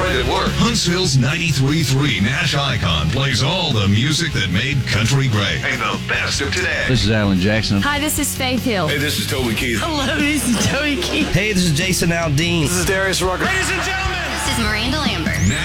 hard at work. Huntsville's 93.3 Nash Icon plays all the music that made country great. And the best of today. This is Alan Jackson. Hi, this is Faith Hill. Hey, this is Toby Keith. Hello, this is Joey Keith. Hey, this is Jason Aldean. This is Darius Rucker. Ladies and gentlemen, This is Miranda Lambert.